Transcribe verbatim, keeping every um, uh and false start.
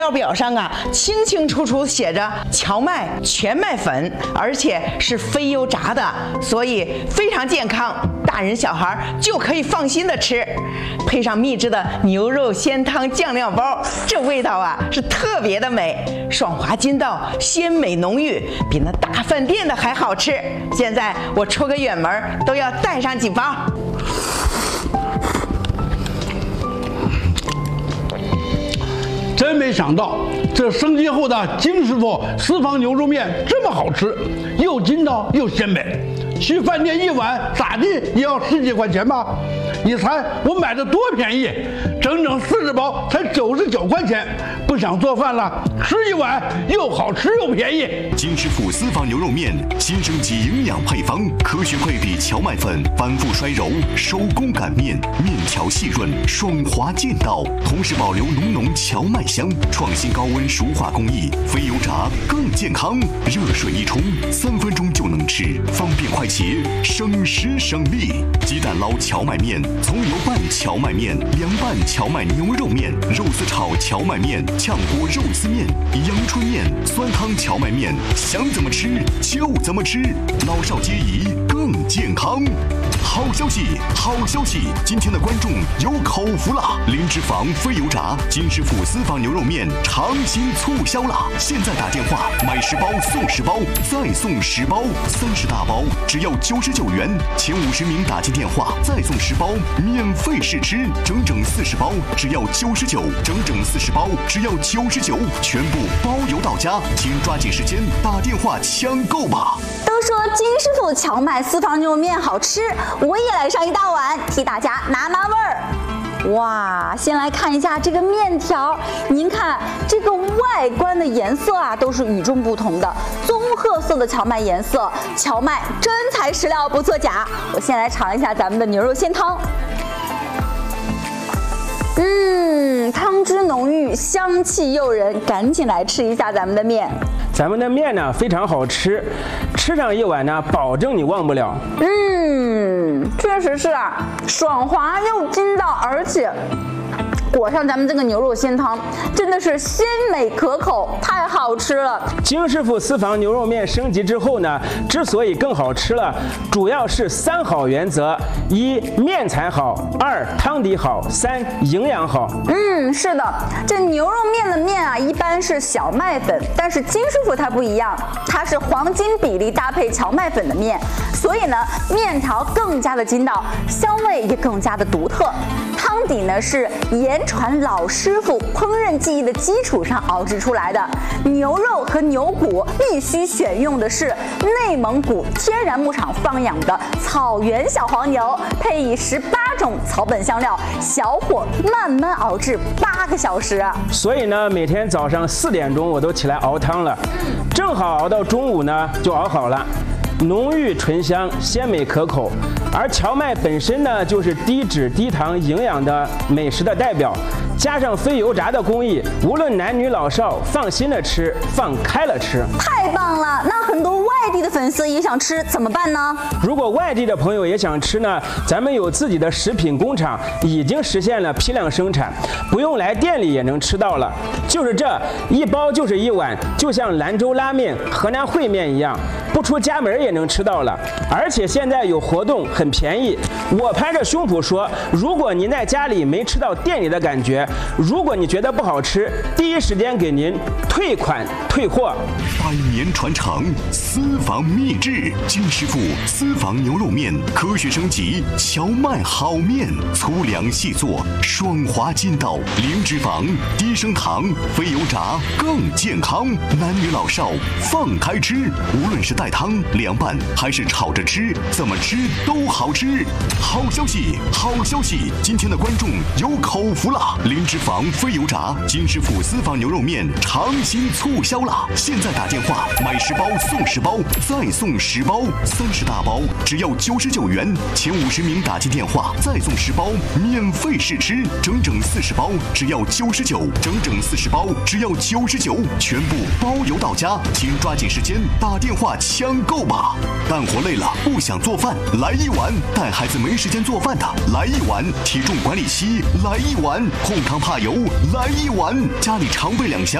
料表上啊，清清楚楚写着荞麦全麦粉，而且是非油炸的，所以非常健康，大人小孩就可以放心的吃。配上秘制的牛肉鲜汤酱料包，这味道啊是特别的美，爽滑筋道，鲜美浓郁，比那大饭店的还好吃。现在我出个远门都要带上几包。 真没想到，这升级后的金师傅私房牛肉面这么好吃，又筋道又鲜美。去饭店一碗咋地也要十几块钱吧？你猜我买的多便宜，整整四十包才九十九块钱。不想做饭了，吃一碗又好吃又便宜。 金师傅私房牛肉面新升级营养配方，科学配比荞麦粉，反复摔揉，手工擀面，面条细润，爽滑劲道，同时保留浓浓荞麦香。创新高温熟化工艺，非油炸更健康。热水一冲，三分钟就能吃，方便快捷，省时省力。鸡蛋捞荞麦面，葱油拌荞麦面，凉拌荞麦牛肉面，肉丝炒荞麦面，炝锅肉丝面，阳春面，酸汤荞麦面，想怎么吃就怎么吃，老少皆宜，更健康。好消息，好消息！今天的观众有口福了，零脂肪、非油炸，金师傅私房牛肉面长新促销了！现在打电话买十包送十包，再送十包，三十大包只要九十九元，前五十名打进电话再送十包，免费试吃，整整四十包只要九十九，整整四十包只要九十九，全部包邮到家，请抓紧时间打电话抢购吧！ 都说金师傅荞麦私房牛肉面好吃，我也来上一大碗，替大家拿拿味儿。哇，先来看一下这个面条，您看这个外观的颜色啊，都是与众不同的棕褐色的荞麦颜色，荞麦真材实料，不作假。我先来尝一下咱们的牛肉鲜汤。嗯，汤汁浓郁，香气诱人，赶紧来吃一下咱们的面。 咱们的面呢非常好吃，吃上一碗呢，保证你忘不了。 嗯，确实是啊，爽滑又筋道，而且裹上咱们这个牛肉鲜汤，真的是鲜美可口，太好吃了。 金师傅私房牛肉面升级之后呢，之所以更好吃了，主要是三好原则：一、面材好；二、汤底好；三、营养好。 嗯，是的，这牛肉面的面啊，一般是小麦粉，但是金师傅它不一样，它是黄金比例搭配荞麦粉的面，所以呢，面条更加的筋道，香味也更加的独特。汤底呢是盐传老师傅烹饪技艺的基础上熬制出来的，牛肉和牛骨必须选用的是内蒙古天然牧场放养的草原小黄牛，配以十八种草本香料，小火慢慢熬制八个小时。 所以呢，每天早上四点钟我都起来熬汤了，正好熬到中午呢就熬好了。浓郁醇香，鲜美可口，而荞麦本身呢，就是低脂低糖营养的美食的代表，加上非油炸的工艺，无论男女老少，放心的吃，放开了吃。 太棒了！那很多外地的粉丝也想吃，怎么办呢？ 如果外地的朋友也想吃呢，咱们有自己的食品工厂，已经实现了批量生产，不用来店里也能吃到了。就是这一包就是一碗，就像兰州拉面、河南烩面一样，不出家门也能吃到了。而且现在有活动，很便宜。我拍着胸脯说，如果您在家里没吃到店里的感觉，如果你觉得不好吃，第一时间给您退款退货。 百年传承，私房秘制，金师傅私房牛肉面科学升级，荞麦好面，粗粮细做，爽滑筋道，零脂肪，低升糖，非油炸，更健康。男女老少放开吃，无论是带汤、凉拌还是炒着吃，怎么吃都好吃。好消息，好消息！今天的观众有口福了，零脂肪，非油炸，金师傅私房牛肉面长新促销了！现在打电话买十包送十包，再送十包，三十大包只要九十九元，前五十名打进电话再送十包，免费试吃，整整四十包只要九十九，整整四十包只要九十九，全部包邮到家，请抓紧时间打电话抢购吧！干活累了不想做饭，来一碗碗，带孩子没时间做饭的来一碗，体重管理期来一碗，红糖怕油来一碗，家里常备两箱